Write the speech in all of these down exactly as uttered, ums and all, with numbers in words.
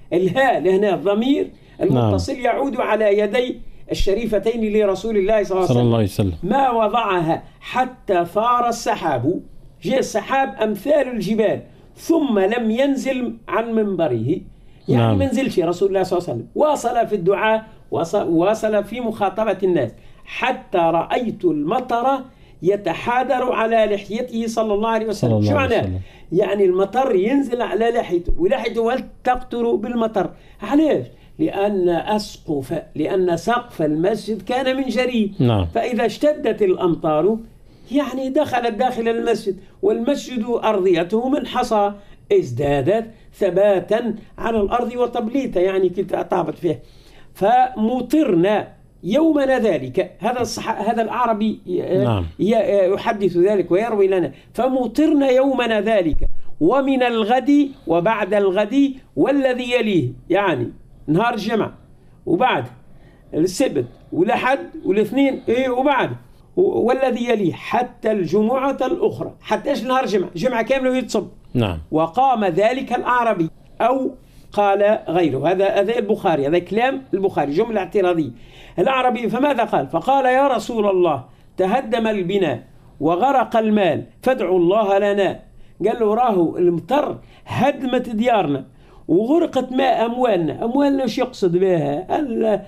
الهاء لهنا الضمير المتصل نعم. يعود على يدي الشريفتين لرسول الله صلى الله عليه وسلم ما وضعها حتى ثار السحاب، جاء السحاب أمثال الجبال ثم لم ينزل عن منبره، يعني نعم. ما نزلش رسول الله صلى الله عليه وسلم، واصل في الدعاء، واصل في مخاطبة الناس، حتى رأيت المطر يتحادر على لحيته صلى الله عليه وسلم. شو معناه؟ يعني المطر ينزل على لحيته ولحيته تقطر بالمطر. علاش؟ لأن أسقف لأن سقف المسجد كان من جريد نعم. فإذا اشتدت الأمطار يعني دخلت داخل المسجد، والمسجد أرضيته من حصى، ازدادت ثباتا على الأرض وتبليتا، يعني كنت أطابت فيه. فمطرنا يومنا ذلك، هذا الصح... هذا الأعربي نعم. يحدث ذلك ويروي لنا، فمطرنا يومنا ذلك ومن الغد وبعد الغد والذي يليه، يعني نهار الجمعة وبعد السبت والأحد والاثنين إيه وبعد والذي يليه حتى الجمعة الأخرى، حتى إيش نهار الجمعة، جمعة كاملة ويتصب نعم. وقام ذلك الأعرابي أو قال غيره، هذا هذا البخاري، هذا كلام البخاري جملة اعتراضية. الأعرابي فماذا قال؟ فقال يا رسول الله تهدم البناء وغرق المال فادعوا الله لنا. قال له راهو المطر هدمت ديارنا وغرقت ماء أموالنا. أموالنا ايش يقصد بها؟ ال ال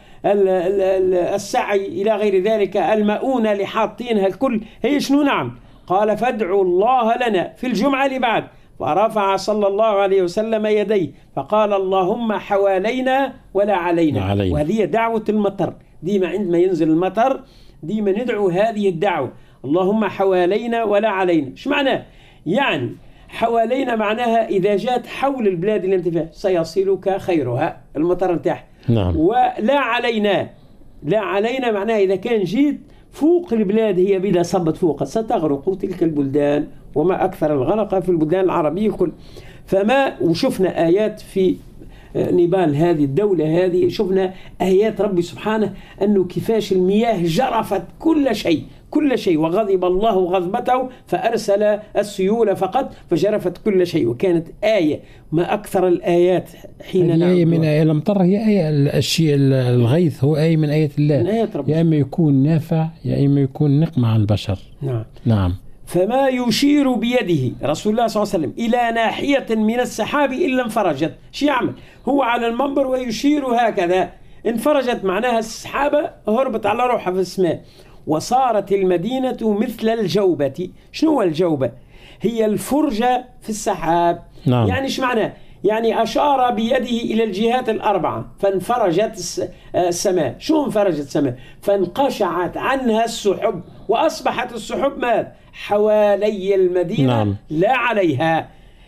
ال السعي إلى غير ذلك، المؤونة اللي حاطينها الكل هي شنو؟ نعم. قال فادعوا الله لنا في الجمعة اللي بعد، فرفع صلى الله عليه وسلم يديه فقال اللهم حوالينا ولا علينا, علينا. وهذه دعوة المطر، ديما عندما ينزل المطر ديما ندعو هذه الدعوة، اللهم حوالينا ولا علينا. ايش معناه؟ يعني حوالينا معناها إذا جاءت حول البلاد اللي انت فيها سيصلك خيرها، المطر نتاعها نعم. ولا علينا، لا علينا معناها إذا كان جيت فوق البلاد، هي بلا صبت فوق ستغرق تلك البلدان، وما أكثر الغرق في البلدان العربية كل. فما وشفنا آيات في نيبال هذه الدولة هذه، شفنا آيات ربي سبحانه أنه كيفاش المياه جرفت كل شيء كل شيء، وغضب الله غضبته فأرسل السيول فقط فجرفت كل شيء، وكانت آية ما أكثر الآيات حين نعم. آية من آية الأمطار هي آية الشيء الغيث، هو آية من آيات الله، من آيات ربي، يا إما يكون نافع يا إما يكون نقمة على البشر. نعم نعم. فما يشير بيده رسول الله صلى الله عليه وسلم إلى ناحية من السحاب إلا انفرجت. شو يعمل؟ هو على المنبر ويشير هكذا، انفرجت معناها السحابة هربت على روحها في السماء، وصارت المدينة مثل الجوبة. شنو الجوبة؟ هي الفرجة في السحاب نعم. يعني ايش معناه؟ يعني أشار بيده إلى الجهات الأربعة فانفرجت السماء. شو انفرجت السماء؟ فانقشعت عنها السحب، وأصبحت السحب ماذا؟ حوالي المدينة نعم. لا عليها.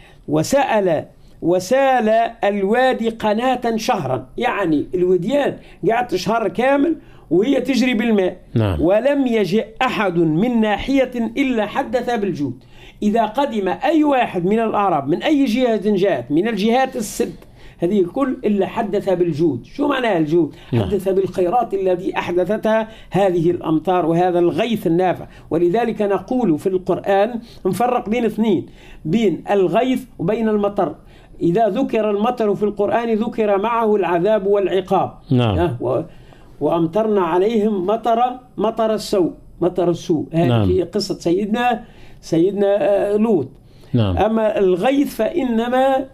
وسأل وسال الوادي قناة شهرا، يعني الوديان قعدت شهر كامل وهي تجري بالماء نعم. ولم يجئ أحد من ناحية إلا حدث بالجود. إذا قدم أي واحد من الأعراب من أي جهة جاءت من الجهات الست هذه الكل إلا حدث بالجود. شو معنى الجود؟ نعم. حدث بالخيرات التي أحدثتها هذه الأمطار وهذا الغيث النافع. ولذلك نقول في القرآن نفرق بين اثنين، بين الغيث وبين المطر. إذا ذكر المطر في القرآن ذكر معه العذاب والعقاب نعم. وأمطرنا عليهم مطر مطر السوء مطر السوء هذه نعم. في قصة سيدنا سيدنا لوط نعم. أما الغيث فإنما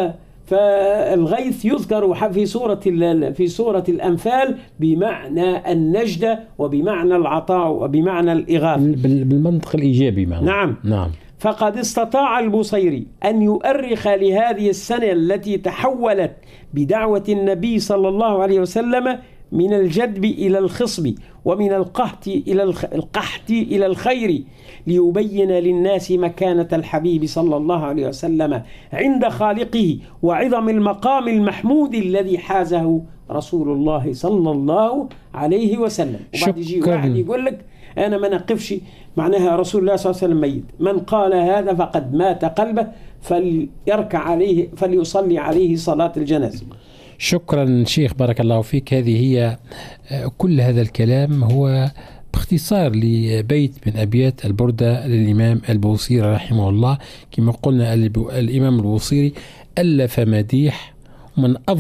فالغيث يذكر في سورة في سورة الأنفال بمعنى النجدة وبمعنى العطاء وبمعنى الإغاثة بالمنطق الإيجابي معنا. نعم نعم. فقد استطاع البوصيري أن يؤرخ لهذه السنة التي تحولت بدعوة النبي صلى الله عليه وسلم من الجدب إلى الخصب ومن القحط إلى القحط إلى الخير، ليبين للناس مكانة الحبيب صلى الله عليه وسلم عند خالقه وعظم المقام المحمود الذي حازه رسول الله صلى الله عليه وسلم. وبعد يجي واحد يقول لك أنا ما نقفش معناها رسول الله صلى الله عليه وسلم ميت، من قال هذا فقد مات قلبه فليركع عليه فليصلي عليه صلاة الجنازة. شكرا شيخ بارك الله فيك. هذه هي كل هذا الكلام هو باختصار لبيت من أبيات البردة للإمام البوصيري رحمه الله. كما قلنا الإمام البوصيري ألف مديح من